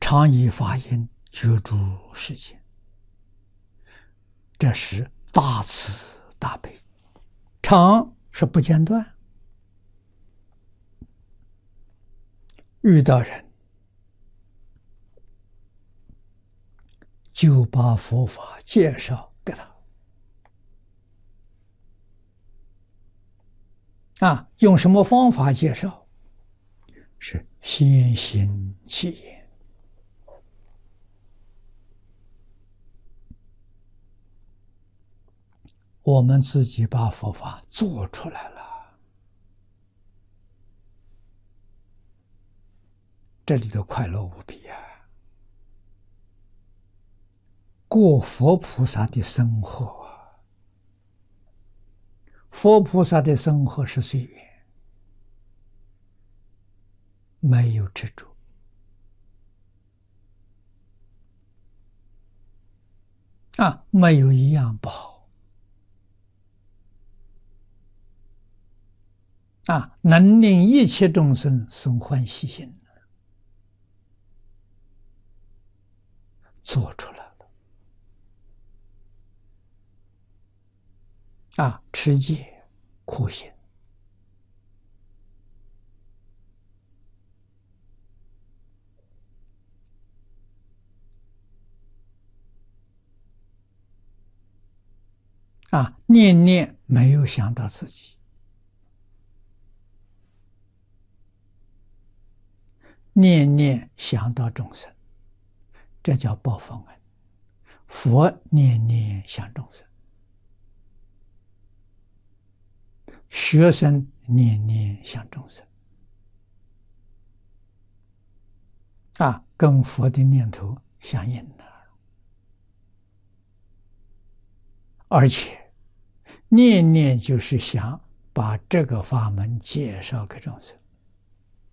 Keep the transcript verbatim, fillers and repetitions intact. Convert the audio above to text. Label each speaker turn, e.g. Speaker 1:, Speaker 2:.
Speaker 1: 常以法音觉诸世间，这是大慈大悲。常是不间断，遇到人就把佛法介绍给他。啊，用什么方法介绍？是先行其言。我们自己把佛法做出来了，这里的快乐无比啊！过佛菩萨的生活，佛菩萨的生活是随缘，没有执着啊，没有一样不好啊，能令一切众生生欢喜心，做出来了啊！持戒苦行啊，念念没有想到自己，念念想到众生，这叫报佛恩。佛念念想众生，学生念念想众生，啊，跟佛的念头相应了。而且念念就是想把这个法门介绍给众生。